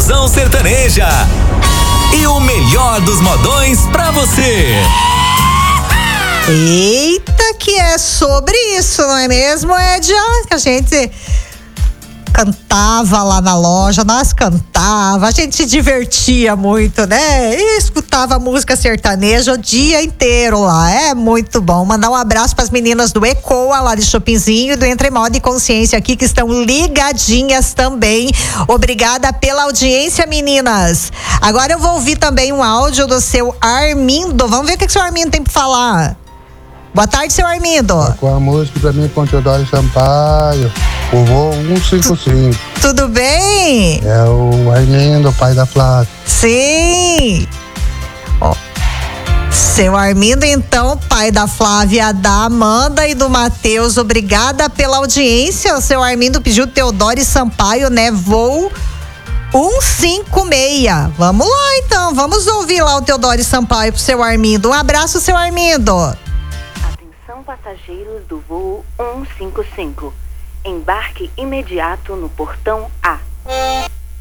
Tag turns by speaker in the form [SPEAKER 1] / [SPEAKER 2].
[SPEAKER 1] Confusão Sertaneja. E o melhor dos modões pra você.
[SPEAKER 2] Eita, que é sobre isso, não é mesmo, Edja? Que a gente cantava lá na loja, nós cantava, a gente se divertia muito, né? E escutava música sertaneja o dia inteiro lá, é muito bom. Mandar um abraço para as meninas do Ecoa, lá de Chopinzinho, e do Entre Moda e Consciência aqui, que estão ligadinhas também. Obrigada pela audiência, meninas. Agora eu vou ouvir também um áudio do seu Armindo. Vamos ver o que o seu Armindo tem para falar. Boa tarde, seu Armindo.
[SPEAKER 3] Com a música pra mim, com o Teodoro Sampaio, o voo 155.
[SPEAKER 2] Tudo bem?
[SPEAKER 3] É o Armindo, pai da Flávia.
[SPEAKER 2] Sim. Ó, seu Armindo, então, pai da Flávia, da Amanda e do Matheus, obrigada pela audiência. O seu Armindo pediu Teodoro Sampaio, né? Voo 156. Vamos lá, então, vamos ouvir lá o Teodoro Sampaio pro seu Armindo. Um abraço, seu Armindo.
[SPEAKER 4] Atenção, passageiros do voo 155. Embarque imediato no portão A.